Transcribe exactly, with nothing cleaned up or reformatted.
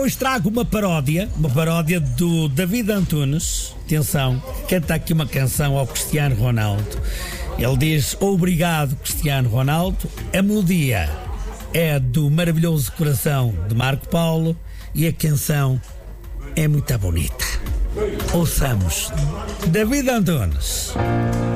hoje trago uma paródia, uma paródia do David Antunes. Atenção, canta aqui uma canção ao Cristiano Ronaldo. Ele diz: obrigado, Cristiano Ronaldo. A melodia é do Maravilhoso Coração de Marco Paulo e a canção é muito bonita. Ouçamos David Antunes.